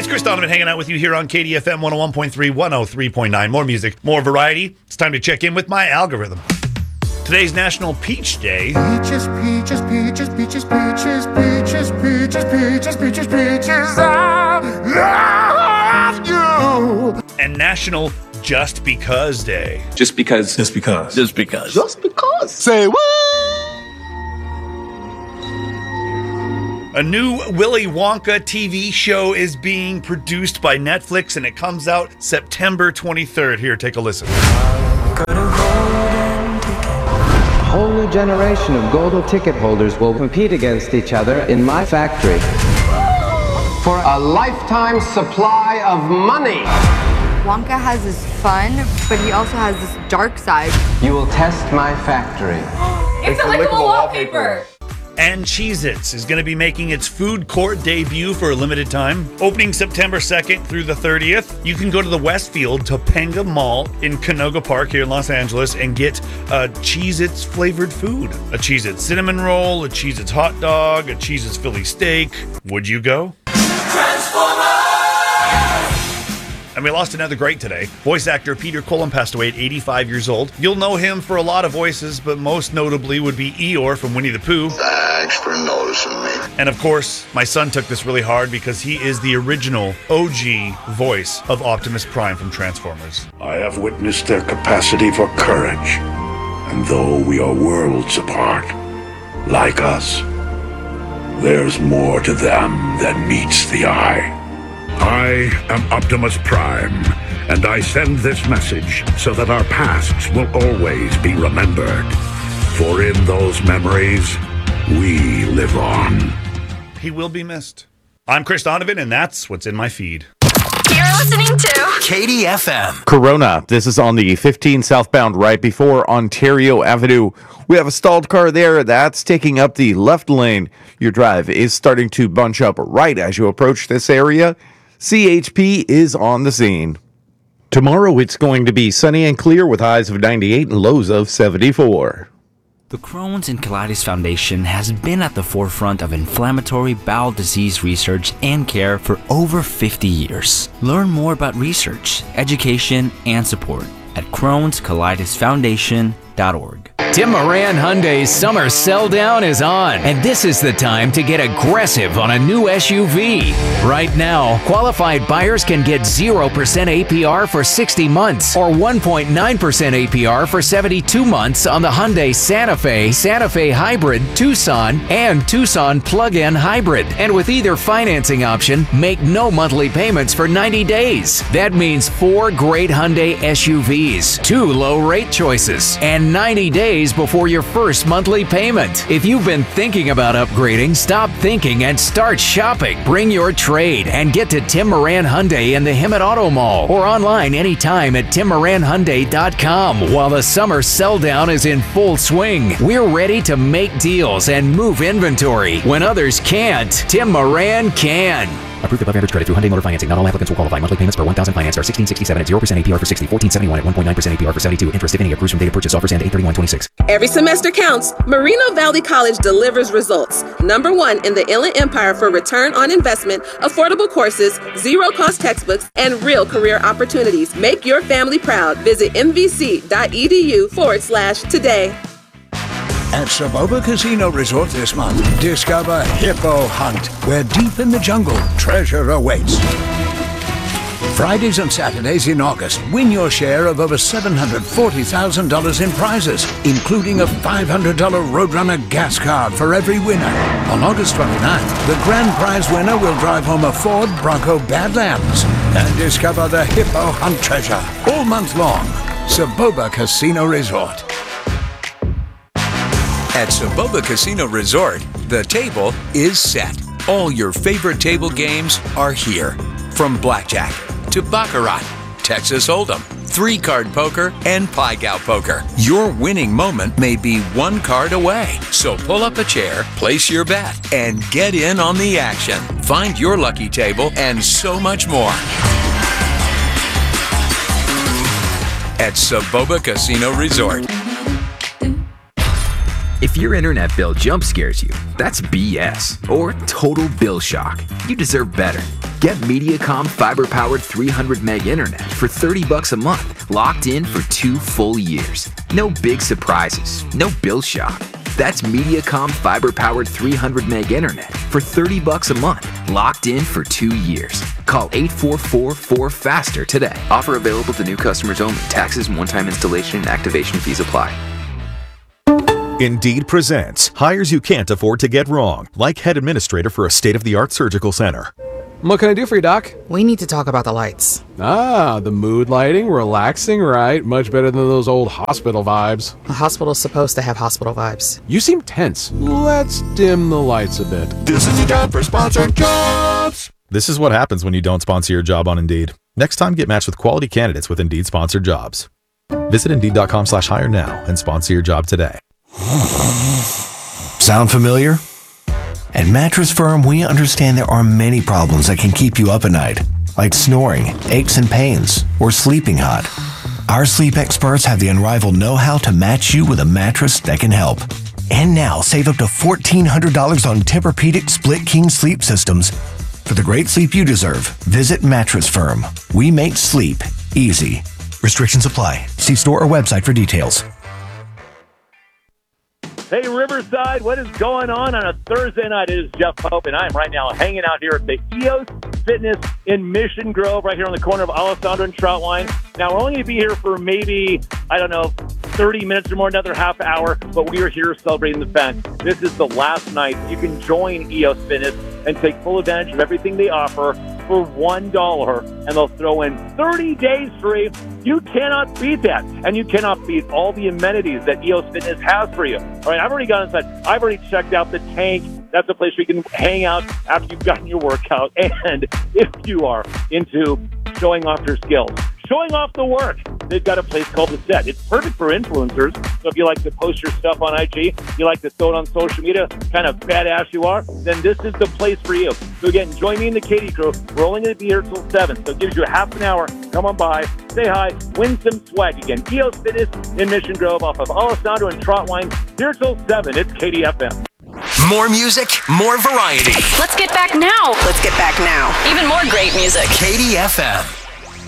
Chris Donovan hanging out with you here on KDFM 101.3, 103.9. More music, more variety. It's time to check in with my algorithm. Today's National Peach Day. Peaches, peaches, peaches, peaches, peaches, peaches, peaches, peaches, peaches, peaches, I love you. And National Just Because Day. Just because. Just because. Just because. Just because. Say what? A new Willy Wonka TV show is being produced by Netflix, and it comes out September 23rd. Here, take a listen. A whole new generation of golden ticket holders will compete against each other in my factory for a lifetime supply of money. Wonka has this fun, but he also has this dark side. You will test my factory. It's a lickable wallpaper. And Cheez-Its is going to be making its food court debut for a limited time. Opening September 2nd through the 30th, you can go to the Westfield Topanga Mall in Canoga Park here in Los Angeles and get Cheez-Its flavored food. A Cheez-Its cinnamon roll, a Cheez-Its hot dog, a Cheez-Its Philly steak. Would you go? And we lost another great today. Voice actor Peter Cullen passed away at 85 years old. You'll know him for a lot of voices, but most notably would be Eeyore from Winnie the Pooh. Thanks for noticing me. And of course, my son took this really hard because he is the original OG voice of Optimus Prime from Transformers. I have witnessed their capacity for courage. And though we are worlds apart, like us, there's more to them than meets the eye. I am Optimus Prime, and I send this message so that our pasts will always be remembered. For in those memories, we live on. He will be missed. I'm Chris Donovan, and that's what's in my feed. You're listening to KDFM. Corona. This is on the 15 southbound right before Ontario Avenue. We have a stalled car there that's taking up the left lane. Your drive is starting to bunch up right as you approach this area. CHP is on the scene. Tomorrow it's going to be sunny and clear with highs of 98 and lows of 74. The Crohn's and Colitis Foundation has been at the forefront of inflammatory bowel disease research and care for over 50 years. Learn more about research, education, and support at Crohn'sColitisFoundation.org. Tim Moran Hyundai's summer sell down is on, and this is the time to get aggressive on a new SUV. Right now, qualified buyers can get 0% APR for 60 months or 1.9% APR for 72 months on the Hyundai Santa Fe Hybrid, Tucson, and Tucson Plug-in Hybrid. And with either financing option, make no monthly payments for 90 days. That means 4 great Hyundai SUVs, 2 low rate choices, and 90 days before your first monthly payment. If you've been thinking about upgrading, stop thinking and start shopping. Bring your trade and get to Tim Moran Hyundai in the Hemet Auto Mall or online anytime at timmoranhyundai.com. While the summer sell down is in full swing, we're ready to make deals and move inventory. When others can't, Tim Moran can. Approved above average credit through Hyundai Motor Financing. Not all applicants will qualify. Monthly payments per 1,000 financed are $1,667 at 0% APR for 60, $1,471 at 1.9% APR for 72. Interest, if any, accrues from date of purchase. Offers end 8/31/26. Every semester counts. Moreno Valley College delivers results. Number 1 in the Inland Empire for return on investment, affordable courses, zero-cost textbooks, and real career opportunities. Make your family proud. Visit mvc.edu/today. At Saboba Casino Resort this month, discover Hippo Hunt, where deep in the jungle, treasure awaits. Fridays and Saturdays in August, win your share of over $740,000 in prizes, including a $500 Roadrunner gas card for every winner. On August 29th, the grand prize winner will drive home a Ford Bronco Badlands and discover the Hippo Hunt treasure all month long. Saboba Casino Resort. At Saboba Casino Resort, the table is set. All your favorite table games are here. From blackjack to baccarat, Texas Hold'em, 3-card poker, and Pai Gow poker. Your winning moment may be one card away. So pull up a chair, place your bet, and get in on the action. Find your lucky table and so much more at Saboba Casino Resort. If your internet bill jump scares you, that's BS or total bill shock. You deserve better. Get Mediacom fiber-powered 300 meg internet for $30 a month, locked in for 2 full years. No big surprises, no bill shock. That's Mediacom fiber-powered 300 meg internet for $30 a month, locked in for 2 years. Call 844-4FASTER today. Offer available to new customers only. Taxes and one-time installation and activation fees apply. Indeed presents hires you can't afford to get wrong, like head administrator for a state-of-the-art surgical center. What can I do for you, Doc? We need to talk about the lights. Ah, the mood lighting, relaxing, right? Much better than those old hospital vibes. A hospital's supposed to have hospital vibes. You seem tense. Let's dim the lights a bit. This is your time for sponsored jobs. This is what happens when you don't sponsor your job on Indeed. Next time, get matched with quality candidates with Indeed sponsored jobs. Visit Indeed.com/hire now and sponsor your job today. Sound familiar? At Mattress Firm, we understand there are many problems that can keep you up at night, like snoring, aches and pains, or sleeping hot. Our sleep experts have the unrivaled know-how to match you with a mattress that can help. And now, save up to $1,400 on Tempur-Pedic Split King sleep systems. For the great sleep you deserve, visit Mattress Firm. We make sleep easy. Restrictions apply. See store or website for details. Hey, Riverside, what is going on a Thursday night? It is Jeff Pope, and I am right now hanging out here at the EOS Fitness in Mission Grove, right here on the corner of Alessandro and Troutline. Now, we're only going to be here for maybe, 30 minutes or more, another half hour, but we are here celebrating the fact this is the last night you can join EOS Fitness and take full advantage of everything they offer for $1, and they'll throw in 30 days free. You cannot beat that, and you cannot beat all the amenities that EOS Fitness has for you. All right, I've already gone inside. I've already checked out the tank. That's a place where you can hang out after you've gotten your workout, and if you are into showing off your skills, showing off the work, they've got a place called The Set. It's perfect for influencers. So if you like to post your stuff on IG, you like to throw it on social media, kind of badass you are, then this is the place for you. So again, join me in the Katie crew. We're only going to be here till 7, so it gives you a half an hour. Come on by, say hi, win some swag. Again, EOS Fitness in Mission Grove off of Alessandro and Troutline, here till 7. It's Katie FM. More music, more variety. Let's get back now. Let's get back now. Even more great music. Katie FM.